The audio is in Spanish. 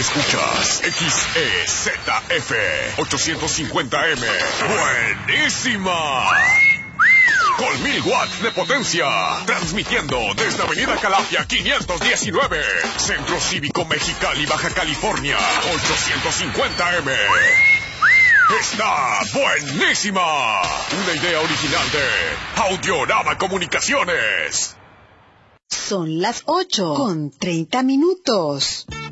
Escuchas XEZF 850M. ¡Buenísima! Con 1000 watts de potencia. Transmitiendo desde Avenida Calafia 519. Centro Cívico Mexicali, Baja California. 850M. ¡Está buenísima! Una idea original de Audiorama Comunicaciones. Son las 8:30.